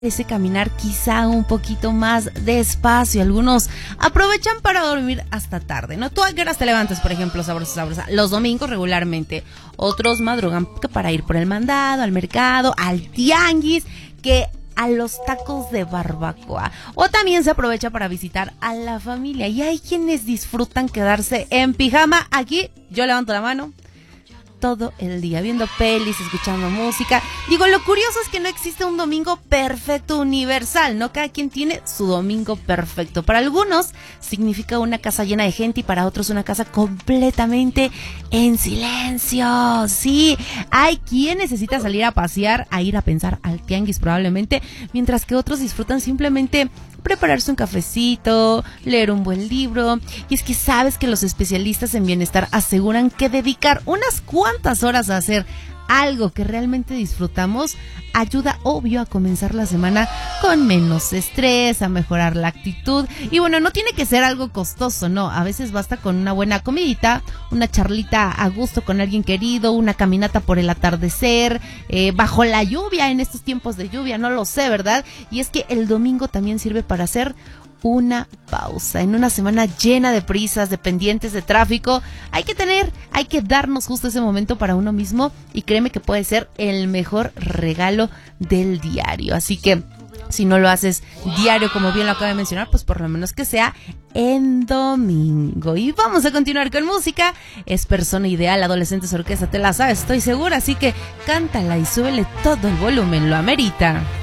ese caminar quizá un poquito más despacio. Algunos aprovechan para dormir hasta tarde, ¿no? ¿Tú a qué horas te levantas, por ejemplo, sabrosa? Los domingos regularmente. Otros madrugan que para ir por el mandado, al mercado, al tianguis, que a los tacos de barbacoa. O también se aprovecha para visitar a la familia. Y hay quienes disfrutan quedarse en pijama. Aquí yo levanto la mano todo el día, viendo pelis, escuchando música. Digo, lo curioso es que no existe un domingo perfecto universal, ¿no? Cada quien tiene su domingo perfecto. Para algunos significa una casa llena de gente y para otros una casa completamente en silencio. Sí, hay quien necesita salir a pasear, a ir a pensar al tianguis probablemente, mientras que otros disfrutan simplemente prepararse un cafecito, leer un buen libro. Y es que sabes que los especialistas en bienestar aseguran que dedicar unas cuantas horas a hacer algo que realmente disfrutamos ayuda, obvio, a comenzar la semana con menos estrés, a mejorar la actitud. Y bueno, no tiene que ser algo costoso, no. A veces basta con una buena comidita, una charlita a gusto con alguien querido, una caminata por el atardecer, bajo la lluvia, en estos tiempos de lluvia, no lo sé, ¿verdad? Y es que el domingo también sirve para hacer una pausa. En una semana llena de prisas, de pendientes, de tráfico, hay que darnos justo ese momento para uno mismo, y créeme que puede ser el mejor regalo del diario. Así que si no lo haces diario, como bien lo acabo de mencionar, pues por lo menos que sea en domingo. Y vamos a continuar con música. Es Persona Ideal, Adolescentes Orquesta, te la sabes, estoy segura, así que cántala y súbele todo el volumen, lo amerita.